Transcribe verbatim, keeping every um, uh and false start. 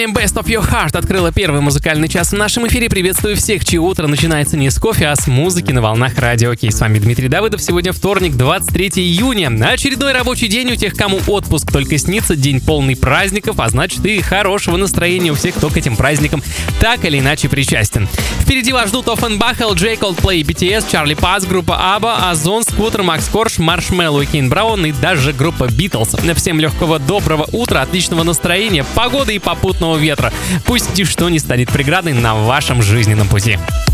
Best of Your Heart открыла первый музыкальный час в нашем эфире. Приветствую всех, чье утро начинается не с кофе, а с музыки на волнах Радио Кей. С вами Дмитрий Давыдов. Сегодня вторник, двадцать третьего июня. Очередной рабочий день у тех, кому отпуск только снится. День полный праздников, а значит и хорошего настроения у всех, кто к этим праздникам так или иначе причастен. Впереди вас ждут Offenbach, эл джей, Coldplay, би ти эс, Charlie Puth, группа ABBA, Озон, Скутер, Макс Корж, Маршмеллоу, Кейн Браун и даже группа Beatles. Всем легкого, доброго утра, отличного настроения, погоды и попутного ветра. Пусть ничто не станет преградой на вашем жизненном пути.